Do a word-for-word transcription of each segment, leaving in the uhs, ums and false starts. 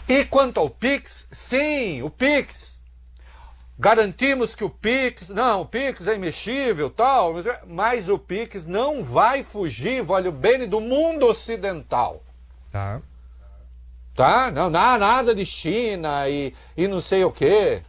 E quanto ao Pix, sim, o Pix. Garantimos que o Pix, não, o Pix é imexível, tal, mas o Pix não vai fugir, vale o bem, do mundo ocidental. Tá. Tá? Não, não, nada de China e, e não sei o quê.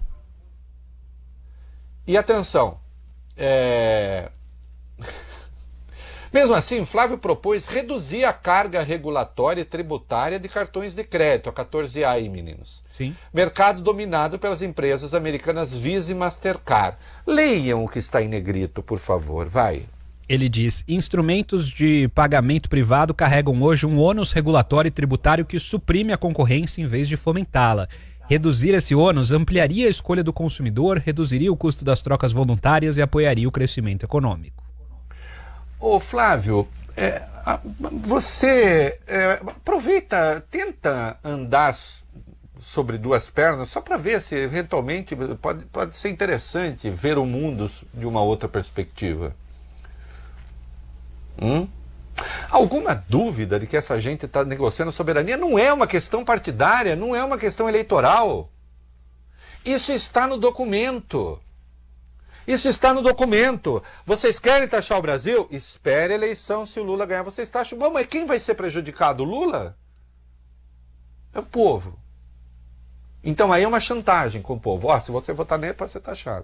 E atenção, é... mesmo assim, Flávio propôs reduzir a carga regulatória e tributária de cartões de crédito, a quatorze A aí, meninos. Sim. Mercado dominado pelas empresas americanas Visa e Mastercard. Leiam o que está em negrito, por favor, vai. Ele diz: instrumentos de pagamento privado carregam hoje um ônus regulatório e tributário que suprime a concorrência em vez de fomentá-la. Reduzir esse ônus ampliaria a escolha do consumidor, reduziria o custo das trocas voluntárias e apoiaria o crescimento econômico. Ô Flávio, é, você é, aproveita, tenta andar sobre duas pernas só para ver se eventualmente pode, pode ser interessante ver o mundo de uma outra perspectiva. Hum? Alguma dúvida de que essa gente está negociando soberania? Não é uma questão partidária, não é uma questão eleitoral. Isso está no documento. Isso está no documento. Vocês querem taxar o Brasil? Espere a eleição, se o Lula ganhar. Vocês taxam. Bom, mas quem vai ser prejudicado? O Lula? É o povo. Então aí é uma chantagem com o povo. Ó, se você votar nele, pode ser taxado.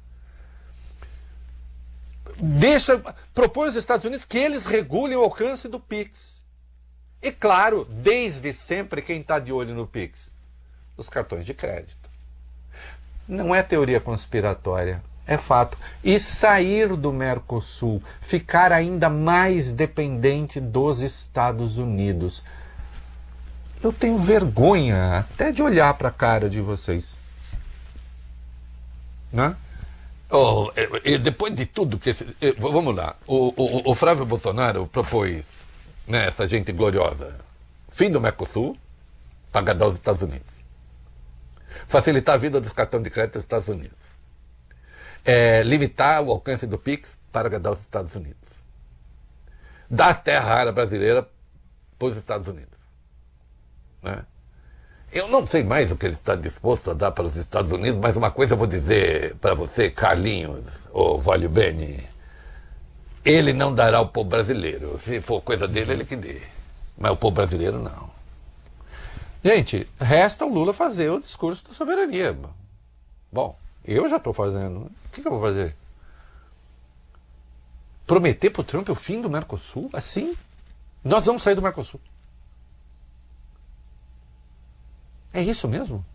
Deixa, propõe aos Estados Unidos que eles regulem o alcance do Pix. E claro, desde sempre, quem está de olho no Pix? Os cartões de crédito. Não é teoria conspiratória. É fato. E sair do Mercosul, ficar ainda mais dependente dos Estados Unidos. Eu tenho vergonha até de olhar para a cara de vocês. Né? Oh, e, e depois de tudo que... Esse, vamos lá. O, o, o Flávio Bolsonaro propôs, né, essa gente gloriosa, fim do Mercosul, pagar aos Estados Unidos. Facilitar a vida dos cartões de crédito dos Estados Unidos. É, limitar o alcance do Pix para agradar os Estados Unidos. Dar a terra rara brasileira para os Estados Unidos. Né? Eu não sei mais o que ele está disposto a dar para os Estados Unidos, mas uma coisa eu vou dizer para você, Carlinhos, ou Vale Bene, ele não dará ao povo brasileiro. Se for coisa dele, ele que dê. Mas o povo brasileiro não. Gente, resta o Lula fazer o discurso da soberania. Bom, eu já estou fazendo. O que, que eu vou fazer? Prometer para o Trump o fim do Mercosul? Assim? Nós vamos sair do Mercosul. É isso mesmo?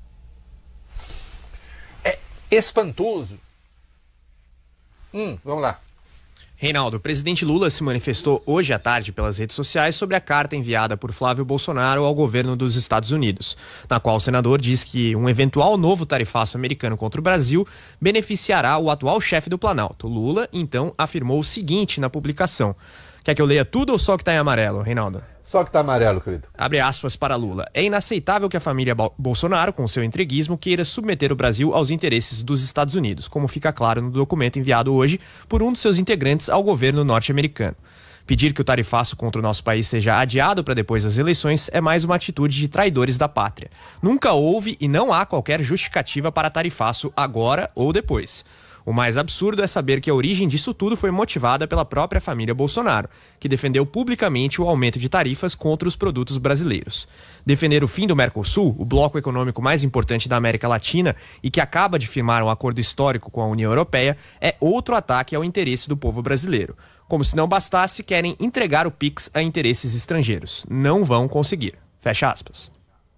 É espantoso. Hum, vamos lá. Reinaldo, o presidente Lula se manifestou hoje à tarde pelas redes sociais sobre a carta enviada por Flávio Bolsonaro ao governo dos Estados Unidos, na qual o senador diz que um eventual novo tarifaço americano contra o Brasil beneficiará o atual chefe do Planalto. Lula, então, afirmou o seguinte na publicação. Quer que eu leia tudo ou só que está em amarelo, Reinaldo? Só que tá amarelo, querido. Abre aspas para Lula. É inaceitável que a família Bolsonaro, com seu entreguismo, queira submeter o Brasil aos interesses dos Estados Unidos, como fica claro no documento enviado hoje por um dos seus integrantes ao governo norte-americano. Pedir que o tarifaço contra o nosso país seja adiado para depois das eleições é mais uma atitude de traidores da pátria. Nunca houve e não há qualquer justificativa para tarifaço agora ou depois. O mais absurdo é saber que a origem disso tudo foi motivada pela própria família Bolsonaro, que defendeu publicamente o aumento de tarifas contra os produtos brasileiros. Defender o fim do Mercosul, o bloco econômico mais importante da América Latina e que acaba de firmar um acordo histórico com a União Europeia, é outro ataque ao interesse do povo brasileiro. Como se não bastasse, querem entregar o Pix a interesses estrangeiros. Não vão conseguir. Fecha aspas.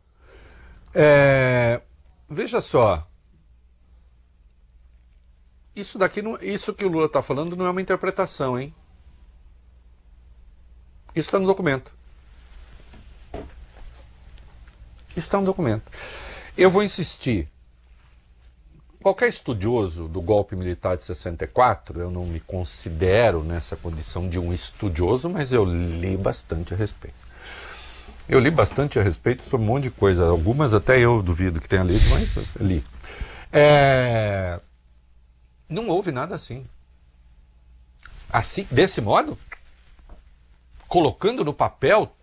É... Veja só. Isso daqui, não, isso que o Lula está falando não é uma interpretação, hein? Isso está no documento. Isso está no documento. Eu vou insistir. Qualquer estudioso do golpe militar de sessenta e quatro, eu não me considero nessa condição de um estudioso, mas eu li bastante a respeito. Eu li bastante a respeito sobre um monte de coisa. Algumas até eu duvido que tenha lido, mas li. É... Não houve nada assim. Assim, desse modo, colocando no papel